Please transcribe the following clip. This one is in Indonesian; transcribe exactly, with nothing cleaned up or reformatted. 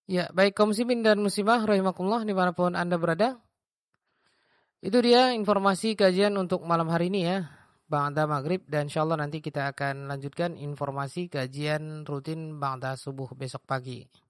Ya, baik kaum muslimin dan muslimah rahimakumullah dimanapun Anda berada. Itu dia informasi kajian untuk malam hari ini ya, ba'da maghrib, dan insyaallah nanti kita akan lanjutkan informasi kajian rutin ba'da subuh besok pagi.